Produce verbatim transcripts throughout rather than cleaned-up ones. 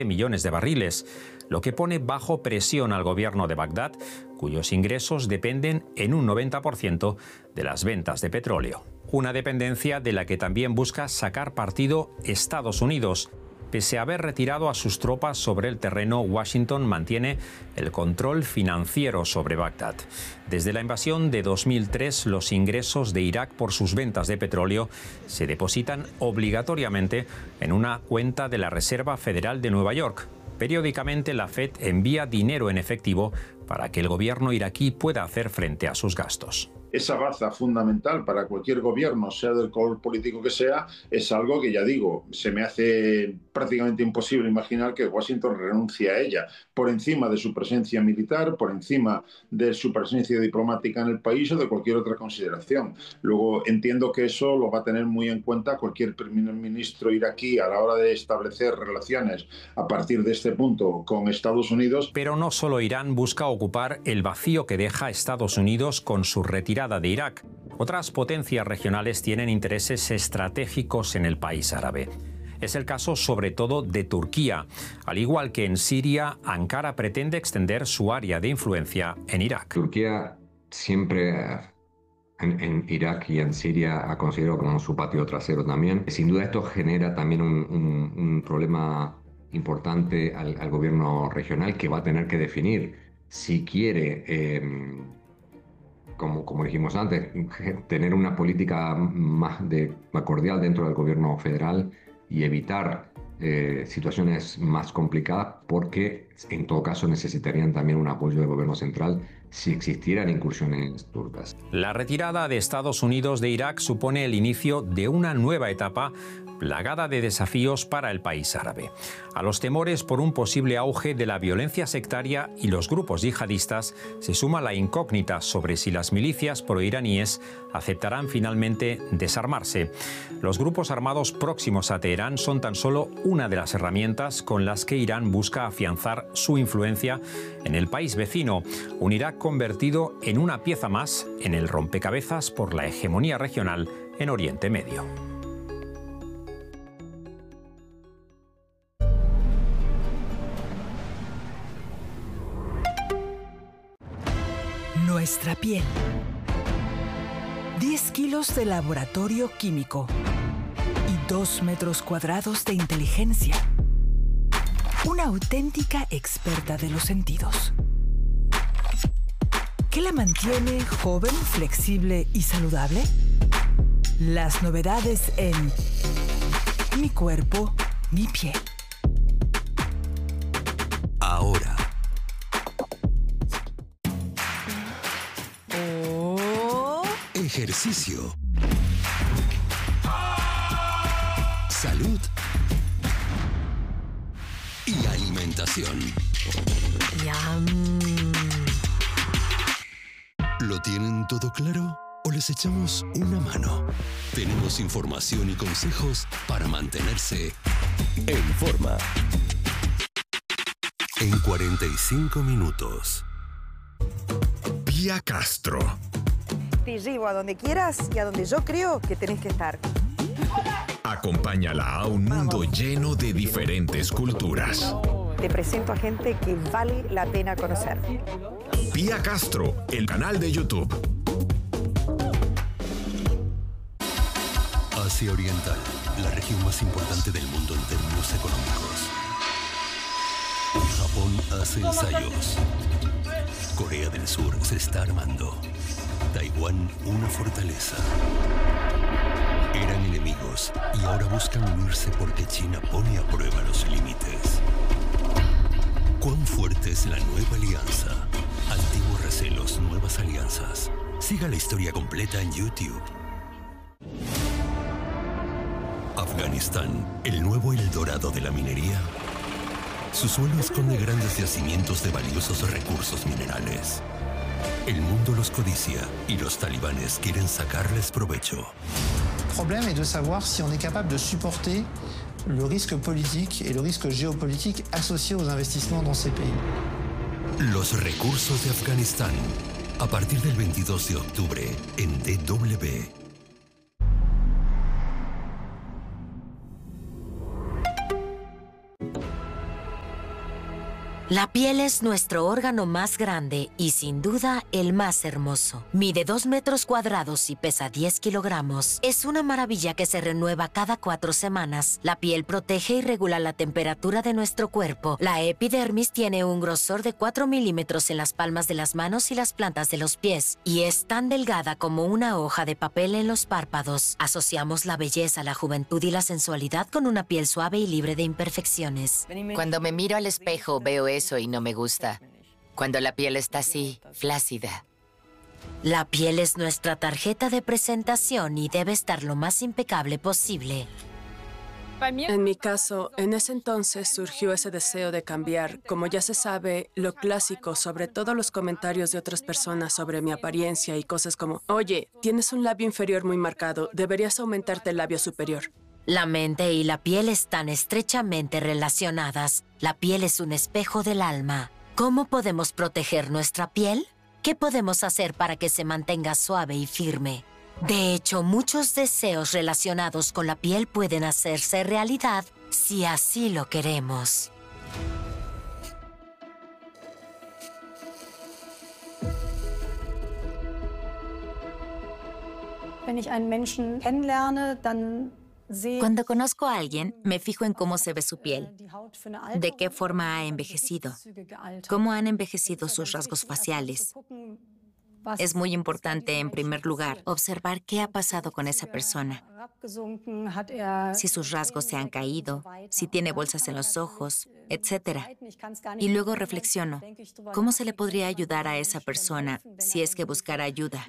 millones de barriles, lo que pone bajo presión al gobierno de Bagdad, cuyos ingresos dependen en un noventa por ciento de las ventas de petróleo. Una dependencia de la que también busca sacar partido Estados Unidos. Pese a haber retirado a sus tropas sobre el terreno, Washington mantiene el control financiero sobre Bagdad. Desde la invasión de dos mil tres, los ingresos de Irak por sus ventas de petróleo se depositan obligatoriamente en una cuenta de la Reserva Federal de Nueva York. Periódicamente, la Fed envía dinero en efectivo para que el gobierno iraquí pueda hacer frente a sus gastos. Esa baza fundamental para cualquier gobierno, sea del color político que sea, es algo que, ya digo, se me hace prácticamente imposible imaginar que Washington renuncie a ella, por encima de su presencia militar, por encima de su presencia diplomática en el país o de cualquier otra consideración. Luego entiendo que eso lo va a tener muy en cuenta cualquier primer ministro iraquí a la hora de establecer relaciones a partir de este punto con Estados Unidos. Pero no solo Irán busca ocupar el vacío que deja Estados Unidos con su retirada de Irak. Otras potencias regionales tienen intereses estratégicos en el país árabe. Es el caso sobre todo de Turquía. Al igual que en Siria, Ankara pretende extender su área de influencia en Irak. Turquía siempre en, en Irak y en Siria ha considerado como su patio trasero también. Sin duda esto genera también un, un, un problema importante al, al gobierno regional, que va a tener que definir si quiere... Eh, Como, como dijimos antes, tener una política más, de, más cordial dentro del gobierno federal y evitar eh, situaciones más complicadas, porque en todo caso necesitarían también un apoyo del gobierno central si existieran incursiones turcas. La retirada de Estados Unidos de Irak supone el inicio de una nueva etapa plagada de desafíos para el país árabe. A los temores por un posible auge de la violencia sectaria y los grupos yihadistas se suma la incógnita sobre si las milicias proiraníes aceptarán finalmente desarmarse. Los grupos armados próximos a Teherán son tan solo una de las herramientas con las que Irán busca afianzar su influencia en el país vecino, un Irak convertido en una pieza más en el rompecabezas por la hegemonía regional en Oriente Medio. Nuestra piel. diez kilos de laboratorio químico y dos metros cuadrados de inteligencia. Una auténtica experta de los sentidos. ¿Qué la mantiene joven, flexible y saludable? Las novedades en Mi cuerpo, mi piel. Ahora. Oh. Ejercicio. Salud. Y alimentación. Yum. ¿Lo tienen todo claro? ¿O les echamos una mano? Tenemos información y consejos para mantenerse en forma. En cuarenta y cinco minutos. Pia Castro. Te llevo a donde quieras y a donde yo creo que tenés que estar. Acompáñala a un mundo Vamos. lleno de diferentes culturas. Te presento a gente que vale la pena conocer. Pia Castro, el canal de YouTube. Asia Oriental, la región más importante del mundo en términos económicos. Japón hace ensayos. Corea del Sur se está armando. Taiwán, una fortaleza. Eran enemigos y ahora buscan unirse porque China pone a prueba los límites. ¿Cuán fuerte es la nueva alianza? Antiguos recelos, nuevas alianzas. Siga la historia completa en YouTube. Afganistán, el nuevo Eldorado de la minería. Su suelo esconde grandes yacimientos de valiosos recursos minerales. El mundo los codicia y los talibanes quieren sacarles provecho. Le problème est de savoir si on est capable de supporter le risque politique et le risque géopolitique associé aux investissements dans ces pays. Los recursos de Afganistán, a partir del veintidós de octubre en D W. La piel es nuestro órgano más grande y sin duda el más hermoso. Mide dos metros cuadrados y pesa diez kilogramos. Es una maravilla que se renueva cada cuatro semanas. La piel protege y regula la temperatura de nuestro cuerpo. La epidermis tiene un grosor de cuatro milímetros en las palmas de las manos y las plantas de los pies y es tan delgada como una hoja de papel en los párpados. Asociamos la belleza, la juventud y la sensualidad con una piel suave y libre de imperfecciones. Cuando me miro al espejo veo eso y no me gusta. Cuando la piel está así, flácida. La piel es nuestra tarjeta de presentación y debe estar lo más impecable posible. En mi caso, en ese entonces surgió ese deseo de cambiar. Como ya se sabe, lo clásico, sobre todo los comentarios de otras personas sobre mi apariencia y cosas como, oye, tienes un labio inferior muy marcado, deberías aumentarte el labio superior. La mente y la piel están estrechamente relacionadas. La piel es un espejo del alma. ¿Cómo podemos proteger nuestra piel? ¿Qué podemos hacer para que se mantenga suave y firme? De hecho, muchos deseos relacionados con la piel pueden hacerse realidad si así lo queremos. Wenn ich einen Menschen kennenlerne, dann Cuando conozco a alguien, me fijo en cómo se ve su piel, de qué forma ha envejecido, cómo han envejecido sus rasgos faciales. Es muy importante, en primer lugar, observar qué ha pasado con esa persona. Si sus rasgos se han caído, si tiene bolsas en los ojos, etcétera. Y luego reflexiono, ¿cómo se le podría ayudar a esa persona si es que buscara ayuda?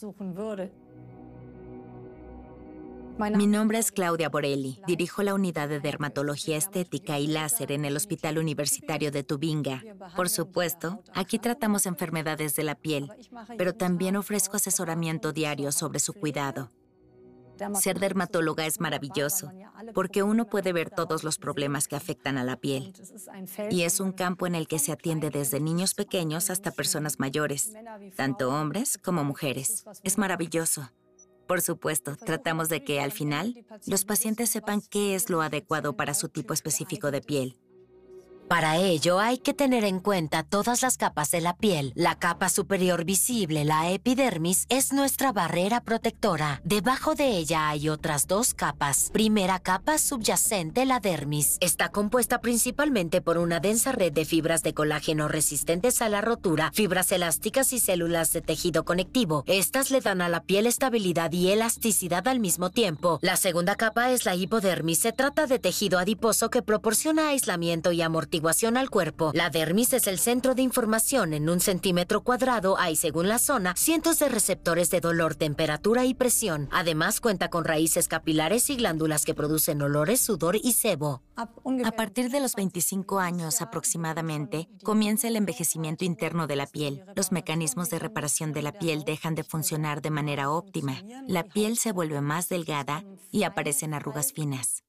Mi nombre es Claudia Borelli. Dirijo la unidad de dermatología estética y láser en el Hospital Universitario de Tubinga. Por supuesto, aquí tratamos enfermedades de la piel, pero también ofrezco asesoramiento diario sobre su cuidado. Ser dermatóloga es maravilloso, porque uno puede ver todos los problemas que afectan a la piel. Y es un campo en el que se atiende desde niños pequeños hasta personas mayores, tanto hombres como mujeres. Es maravilloso. Por supuesto, tratamos de que, al final, los pacientes sepan qué es lo adecuado para su tipo específico de piel. Para ello, hay que tener en cuenta todas las capas de la piel. La capa superior visible, la epidermis, es nuestra barrera protectora. Debajo de ella hay otras dos capas. Primera capa subyacente, la dermis. Está compuesta principalmente por una densa red de fibras de colágeno resistentes a la rotura, fibras elásticas y células de tejido conectivo. Estas le dan a la piel estabilidad y elasticidad al mismo tiempo. La segunda capa es la hipodermis. Se trata de tejido adiposo que proporciona aislamiento y amortiguación al cuerpo. La dermis es el centro de información. En un centímetro cuadrado hay, según la zona, cientos de receptores de dolor, temperatura y presión. Además, cuenta con raíces capilares y glándulas que producen olores, sudor y sebo. A partir de los veinticinco años aproximadamente, comienza el envejecimiento interno de la piel. Los mecanismos de reparación de la piel dejan de funcionar de manera óptima. La piel se vuelve más delgada y aparecen arrugas finas.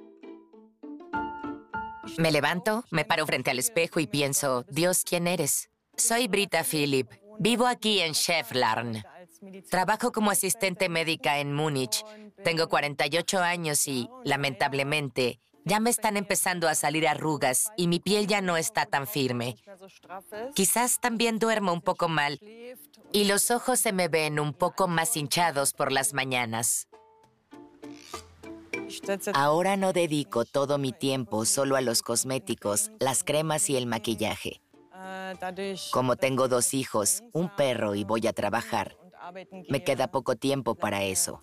Me levanto, me paro frente al espejo y pienso, Dios, ¿quién eres? Soy Britta Philipp. Vivo aquí en Schäflarn. Trabajo como asistente médica en Múnich. Tengo cuarenta y ocho años y, lamentablemente, ya me están empezando a salir arrugas y mi piel ya no está tan firme. Quizás también duermo un poco mal y los ojos se me ven un poco más hinchados por las mañanas. Ahora no dedico todo mi tiempo solo a los cosméticos, las cremas y el maquillaje. Como tengo dos hijos, un perro y voy a trabajar, me queda poco tiempo para eso.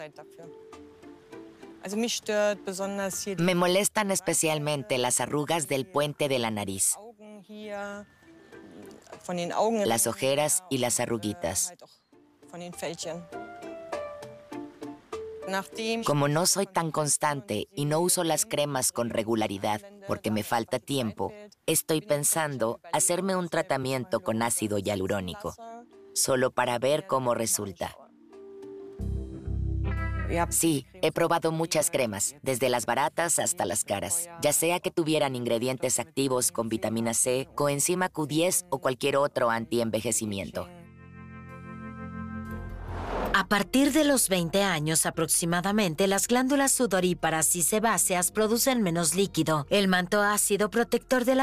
Me molestan especialmente las arrugas del puente de la nariz, las ojeras y las arruguitas. Como no soy tan constante y no uso las cremas con regularidad porque me falta tiempo, estoy pensando hacerme un tratamiento con ácido hialurónico, solo para ver cómo resulta. Sí, he probado muchas cremas, desde las baratas hasta las caras, ya sea que tuvieran ingredientes activos con vitamina C, coenzima Q diez o cualquier otro antienvejecimiento. A partir de los veinte años aproximadamente, las glándulas sudoríparas y sebáceas producen menos líquido. El manto ácido protector de la